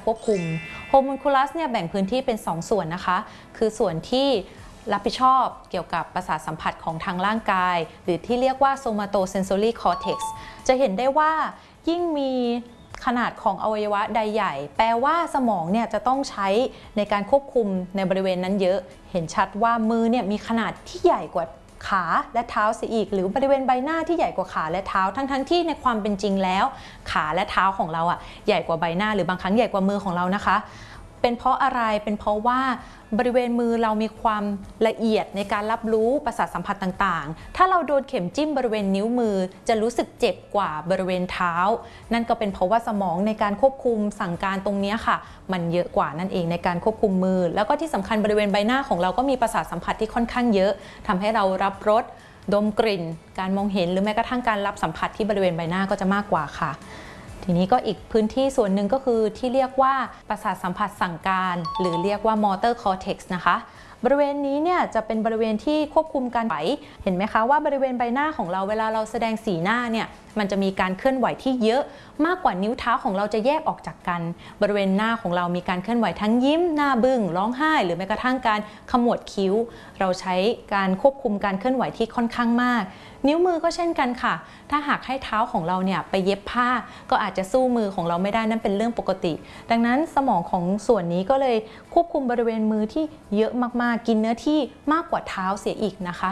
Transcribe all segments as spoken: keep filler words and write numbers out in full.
ควบคุมโฮมูนคูลัสเนี่ยแบ่งพื้นที่เป็นสองส่วนนะคะคือส่วนที่รับผิดชอบเกี่ยวกับประสาทสัมผัสของทางร่างกายหรือที่เรียกว่า somatosensory cortex จะเห็นได้ว่ายิ่งมีขนาดของอวัยวะใดใหญ่แปลว่าสมองเนี่ยจะต้องใช้ในการควบคุมในบริเวณนั้นเยอะเห็นชัดว่ามือเนี่ยมีขนาดที่ใหญ่กว่าขาและเท้าเสียอีกหรือบริเวณใบหน้าที่ใหญ่กว่าขาและเท้าทั้งๆ ท, ที่ในความเป็นจริงแล้วขาและเท้าของเราอ่ะใหญ่กว่าใบหน้าหรือบางครั้งใหญ่กว่ามือของเรานะคะเป็นเพราะอะไรเป็นเพราะว่าบริเวณมือเรามีความละเอียดในการรับรู้ประสาทสัมผัสต่างๆถ้าเราโดนเข็มจิ้มบริเวณนิ้วมือจะรู้สึกเจ็บกว่าบริเวณเท้านั่นก็เป็นเพราะว่าสมองในการควบคุมสั่งการตรงนี้ค่ะมันเยอะกว่านั่นเองในการควบคุมมือแล้วก็ที่สำคัญบริเวณใบหน้าของเราก็มีประสาทสัมผัสที่ค่อนข้างเยอะทำให้เรารับรสดมกลิ่นการมองเห็นหรือแม้กระทั่งการรับสัมผัสที่บริเวณใบหน้าก็จะมากกว่าค่ะทีนี้ก็อีกพื้นที่ส่วนหนึ่งก็คือที่เรียกว่าประสาทสัมผัสสั่งการหรือเรียกว่า motor cortex นะคะบริเวณนี้เนี่ยจะเป็นบริเวณที่ควบคุมการไหวเห็นไหมคะว่าบริเวณใบหน้าของเราเวลาเราแสดงสีหน้าเนี่ยมันจะมีการเคลื่อนไหวที่เยอะมากกว่านิ้วเท้าของเราจะแยกออกจากกันบริเวณหน้าของเรามีการเคลื่อนไหวทั้งยิ้มหน้าบึ้งร้องไห้หรือแม้กระทั่งการขมวดคิ้วเราใช้การควบคุมการเคลื่อนไหวที่ค่อนข้างมากนิ้วมือก็เช่นกันค่ะถ้าหากให้เท้าของเราเนี่ยไปเย็บผ้าก็อาจจะสู้มือของเราไม่ได้นั่นเป็นเรื่องปกติดังนั้นสมองของส่วนนี้ก็เลยควบคุมบริเวณมือที่เยอะมากๆกินเนื้อที่มากกว่าเท้าเสียอีกนะคะ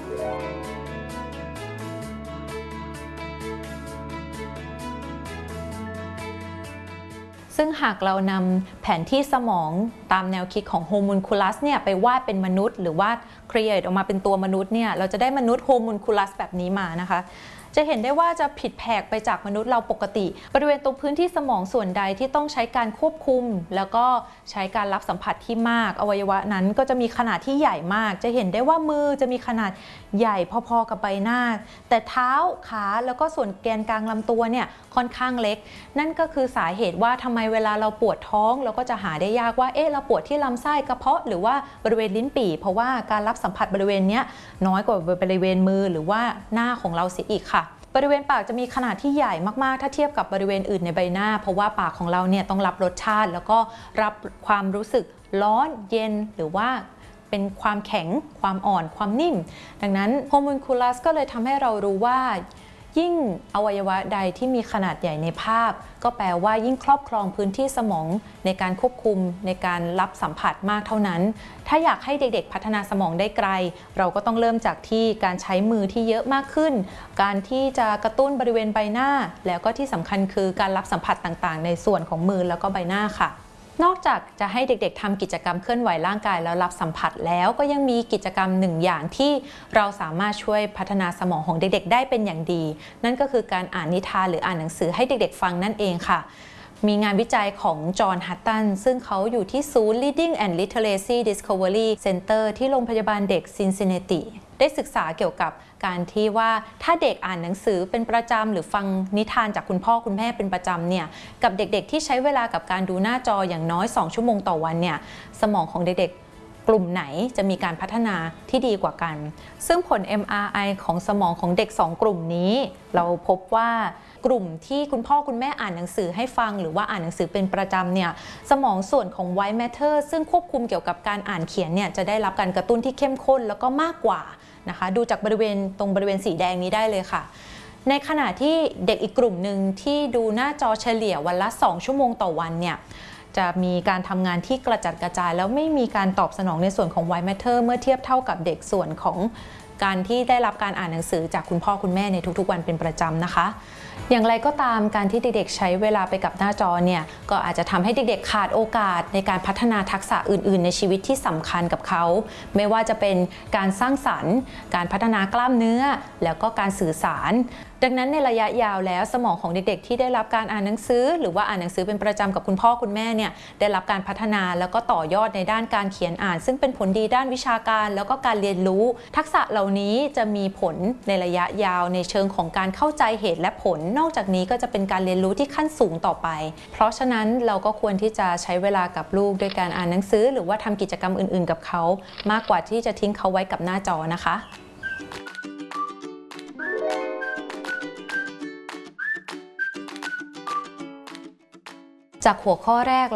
ซึ่งหากเรานำแผนที่สมองตามแนวคิดของโฮมูนคูลัสเนี่ยไปวาดเป็นมนุษย์หรือว่าครีเอทออกมาเป็นตัวมนุษย์เนี่ยเราจะได้มนุษย์โฮมูนคูลัสแบบนี้มานะคะจะเห็นได้ว่าจะผิดแผกไปจากมนุษย์เราปกติบริเวณตรงพื้นที่สมองส่วนใดที่ต้องใช้การควบคุมแล้วก็ใช้การรับสัมผัสที่มากอวัยวะนั้นก็จะมีขนาดที่ใหญ่มากจะเห็นได้ว่ามือจะมีขนาดใหญ่พอๆกับใบหน้าแต่เท้าขาแล้วก็ส่วนแกนกลางลำตัวเนี่ยค่อนข้างเล็กนั่นก็คือสาเหตุว่าทำไมเวลาเราปวดท้องเราก็จะหาได้ยากว่าเอ๊ะเราปวดที่ลำไส้กระเพาะหรือว่าบริเวณลิ้นปี่เพราะว่าการรับสัมผัสบริเวณนี้น้อยกว่าบริเวณมือหรือว่าหน้าของเราเสียอีกค่ะบริเวณปากจะมีขนาดที่ใหญ่มากๆถ้าเทียบกับบริเวณอื่นในใบหน้าเพราะว่าปากของเราเนี่ยต้องรับรสชาติแล้วก็รับความรู้สึกร้อนเย็นหรือว่าเป็นความแข็งความอ่อนความนิ่มดังนั้นโฮมูนคูลัสก็เลยทำให้เรารู้ว่ายิ่งอวัยวะใดที่มีขนาดใหญ่ในภาพก็แปลว่ายิ่งครอบครองพื้นที่สมองในการควบคุมในการรับสัมผัสมากเท่านั้นถ้าอยากให้เด็กๆพัฒนาสมองได้ไกลเราก็ต้องเริ่มจากที่การใช้มือที่เยอะมากขึ้นการที่จะกระตุ้นบริเวณใบหน้าแล้วก็ที่สำคัญคือการรับสัมผัสต่างๆในส่วนของมือแล้วก็ใบหน้าค่ะนอกจากจะให้เด็กๆทำกิจกรรมเคลื่อนไหวร่างกายแล้วรับสัมผัสแล้วก็ยังมีกิจกรรมหนึ่งอย่างที่เราสามารถช่วยพัฒนาสมองของเด็กๆได้เป็นอย่างดีนั่นก็คือการอ่านนิทานหรืออ่านหนังสือให้เด็กๆฟังนั่นเองค่ะมีงานวิจัยของจอห์น ฮัตตันซึ่งเขาอยู่ที่ศูนย์ Reading and Literacy Discovery Center ที่โรงพยาบาลเด็กซินซินเนติได้ศึกษาเกี่ยวกับการที่ว่าถ้าเด็กอ่านหนังสือเป็นประจำหรือฟังนิทานจากคุณพ่อคุณแม่เป็นประจำเนี่ยกับเด็กๆที่ใช้เวลากับการดูหน้าจออย่างน้อยสองชั่วโมงต่อวันเนี่ยสมองของเด็กๆกลุ่มไหนจะมีการพัฒนาที่ดีกว่ากันซึ่งผล เอ็ม อาร์ ไอ ของสมองของเด็กสองกลุ่มนี้เราพบว่ากลุ่มที่คุณพ่อคุณแม่อ่านหนังสือให้ฟังหรือว่าอ่านหนังสือเป็นประจำเนี่ยสมองส่วนของ white matter ซึ่งควบคุมเกี่ยวกับการอ่านเขียนเนี่ยจะได้รับการกระตุ้นที่เข้มข้นแล้วก็มากกว่านะคะดูจากบริเวณตรงบริเวณสีแดงนี้ได้เลยค่ะในขณะที่เด็กอีกกลุ่มหนึ่งที่ดูหน้าจอเฉลี่ยวันละสองชั่วโมงต่อวันเนี่ยจะมีการทำงานที่กระจัดกระจายแล้วไม่มีการตอบสนองในส่วนของ white matter เมื่อเทียบเท่ากับเด็กส่วนของการที่ได้รับการอ่านหนังสือจากคุณพ่อคุณแม่ในทุกๆวันเป็นประจำนะคะอย่างไรก็ตามการที่เด็กๆใช้เวลาไปกับหน้าจอเนี่ยก็อาจจะทำให้เด็กๆขาดโอกาสในการพัฒนาทักษะอื่นๆในชีวิตที่สำคัญกับเขาไม่ว่าจะเป็นการสร้างสรรค์การพัฒนากล้ามเนื้อแล้วก็การสื่อสารดังนั้นในระยะยาวแล้วสมองของเด็กๆที่ได้รับการอ่านหนังสือหรือว่าอ่านหนังสือเป็นประจำกับคุณพ่อคุณแม่เนี่ยได้รับการพัฒนาแล้วก็ต่อยอดในด้านการเขียนอ่านซึ่งเป็นผลดีด้านวิชาการแล้วก็การเรียนรู้ทักษะเหล่านี้จะมีผลในระยะยาวในเชิงของการเข้าใจเหตุและผลนอกจากนี้ก็จะเป็นการเรียนรู้ที่ขั้นสูงต่อไปเพราะฉะนั้นเราก็ควรที่จะใช้เวลากับลูกด้วยการอ่านหนังสือหรือว่าทำกิจกรรมอื่นๆกับเขามากกว่าที่จะทิ้งเขาไว้กับหน้าจอนะคะจากหัวข้อแรก